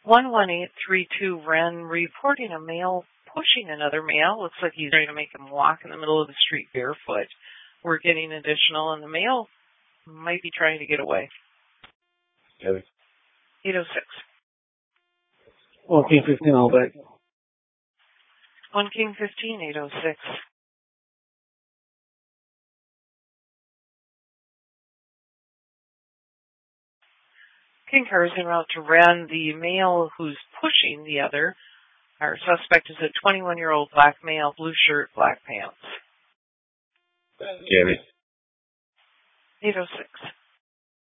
11832 Ren reporting a male pushing another male. Looks like he's trying to make him walk in the middle of the street barefoot. We're getting additional, and the male might be trying to get away. Okay. 806. 1 King 15, all back. 1 King 15, 806. King car is en route to Ren. The male who's pushing the other, our suspect is a 21-year-old black male, blue shirt, black pants. Get it. 806.